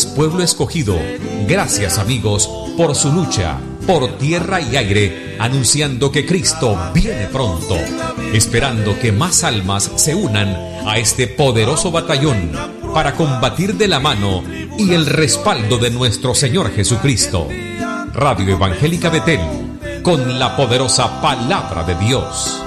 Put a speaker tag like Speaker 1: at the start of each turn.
Speaker 1: pueblo escogido. Gracias, amigos, por su lucha, por tierra y aire, anunciando que Cristo viene pronto, esperando que más almas se unan a este poderoso batallón para combatir de la mano y el respaldo de nuestro Señor Jesucristo. Radio Evangélica Betel, con la poderosa palabra de Dios.